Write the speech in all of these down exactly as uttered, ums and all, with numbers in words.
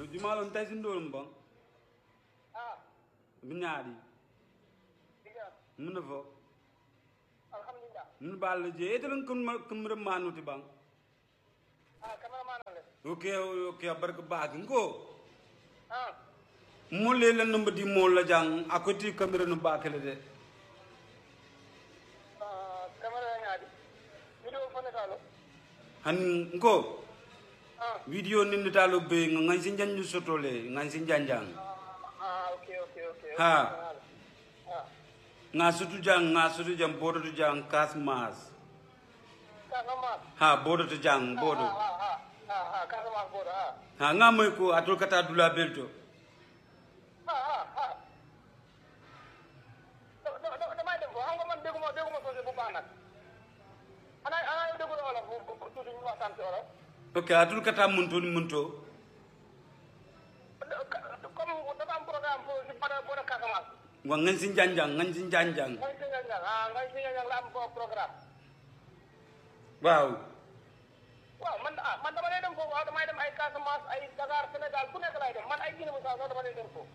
jumalon tay sin dolum bang ah binaadi diga mun fo alhamdulillah mun bal je etelon kun kum manuti bang ah cameraman le ok ok barka baag ngo ah mo le la numba di mo la jang akoti camera no bakale de ah camera ngaadi video fone kalo han ngo ah video nindu talo be ngan sin janju sotole ngan sin janjang ah okay okay okay ha ah nga sutu jang nga sutu jang bodo tu jang kas mas kasamas ha bodo tu jang bodo ah ah ah ah kasamas bodo ah ha nga moy ko atul kata dula belto ah ah ah do do do damay dem ko xam nga man deguma deguma so bu baax nak ana ana degul wala bu tuti ñu waxtan ci wala ok atul kata munto munto comme dafa am programme pour ci para bodo kasamas wa ngan sin janjang ngan sin janjang ngay ci ñang ah ngay ci ñang la am programme waaw waaw man ah man dama lay dem foofu waaw damay dem ay Casamance ay Dakar Sénégal fu nekk lay dem man ay Guinée Bissau sax dama lay dem foofu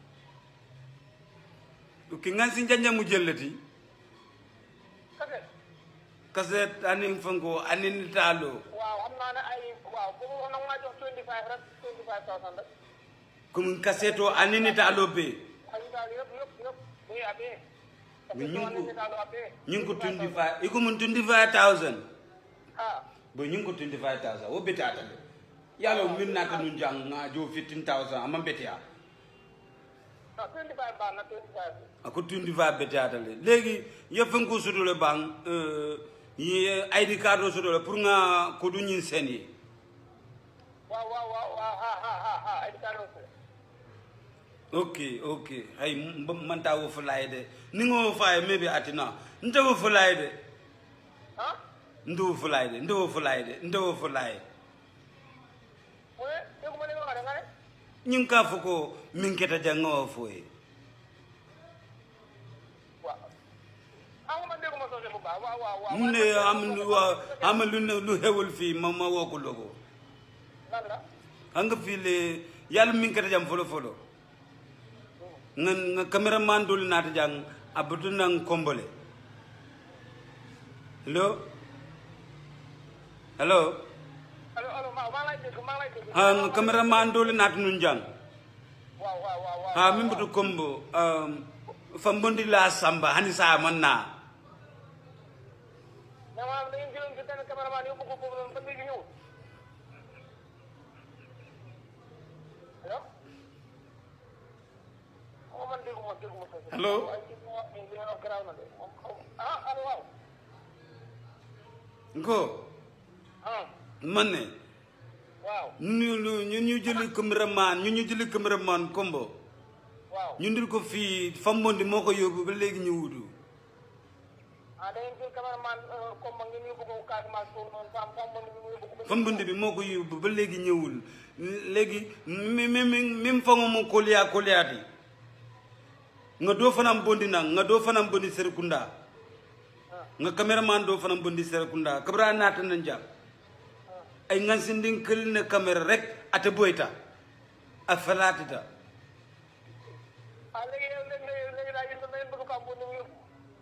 ok ngan sin janjang mu jellati kase kaset anin fango anin talo waaw xam naa ne ay waaw bu mu nag maa jox twenty-five rek twenty-five thousand rek kum kaseto anin talo be ay daal yëpp yëpp yëpp buy abee ñingu daal abee ñingu twenty-five iko mun twenty-five thousand ah bo ñingu twenty-five thousand wo betata de yalo min nata nu jang nga jo fifteen thousand ama betia non twenty-five baax na twenty-five ako twenty-five betata le legi yefango sudole bang euh yi I D card sudole pour nga ko du ñin seni waaw waaw waaw waaw ha ha ha ha ay daal ok ok hay man ta wo fulay de ni ngo fay maybe atina nta wo fulay de ah ndo fulay de ndo fulay de ndo fulay mu ne dégguma li nga wax de nga ne ñing ka fuko min keta jango foy waaw ah man dégguma soo bu baax waaw waaw waaw mu ne am lu wa am lu ne lu hewul fi ma ma woko logo lan la anga fi le yalla min keta jam folo folo ngan nga cameraman dul nata jang abudu nang kombole hello hello allo allo maa maa lay dégg maa lay dégg ha nga cameraman dul nata nun jang waaw waaw waaw waaw ha min butu kombo um fambondi la samba hani sa manna mais maanaam da ngeen jëloon si benn cameraman yóbbu ko foofu noonu ba léegi ñëw allo xaw man dégguma dégguma sa Allo? ay ci mo li nga wax garaaw na de moom xaw ah allo waaw ngo ah manne waaw ñu ñu ñu ñu jëli cameraman ñu ñu jëli cameraman kombo waaw ñu ndir ko fi fambondi moko yobbu ba legi ñu wudu ah da ngeen jël cameraman comme ma ngeen yóbbu ko Casamance foofu noonu fam fam man ñu yóbbu ko ba fambondi bi moko yobbu ba legi ñewul legi même même fango mo kolia koliati nga do fanam bondi nang nga do fanam bondi serkunda nga cameraman do fanam bondi serkunda kabra nata nan jam ay ngan sindin kel ne camera rek ate boyta afalatita ah léegi yow léegi léegi léegi daal yéen da ngeen bëgg ko am bu ñu yóbbu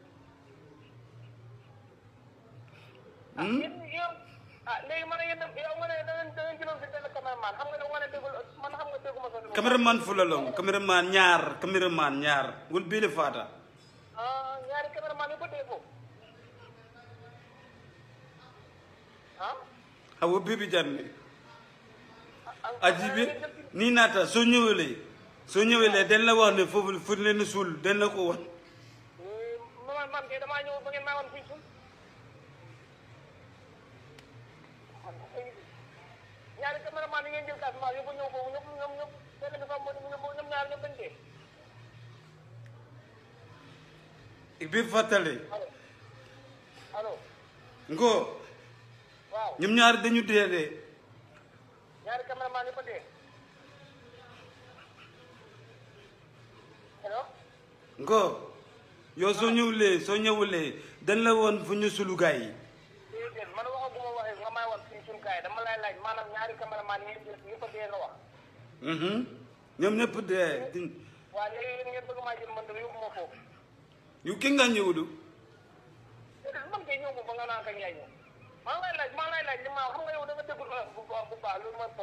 ah yéen yow ah léegi man yéen yow nga ne da ngeen da ngeen jëloon si benn cameraman xam nga ne wane déggul man xam nga dégguma sa cameraman fulalong cameraman ñaar cameraman ñaar wul bile fata ah ñaari cameraman yu bëttee foofu ah awo bibi janne ajibi ni nata so ñewele so ñewele den la wax ne fofu fu leen sul den la ko won man man kay damaa ñëw ba ngeen maa woon fii suul ñaari cameraman yi ngeen jël Casamance yóbbu ñëw foofu ñëpp ñoom ñëpp benn bi fa mo ñoom ñaar ñëpp dañ dee bi fatale allo allo ngo waaw ñum ñaar dañu dédé ñaari cameraman yi ko dee allo ngo yo so ñewle so ñewule den la won fu ñu sulu gaay déedéet man waxaguma waxee nga may wax fii suñu kaay dama lay laaj maanaam ñaari cameraman yi ngeen jël yëpp a dee nga wax ñoom ñëpp dee. waaw léegi yéen ngeen bëgg maa jël man de yóbbu ma foofu. yu ki nga ñëwlu. man kay ñëw ma ba nga naan ka ñaay ñëw maa ngi lay laaj maa ngi lay laaj li ma xam nga yow da nga déggul bu baax bu baax loolu mooy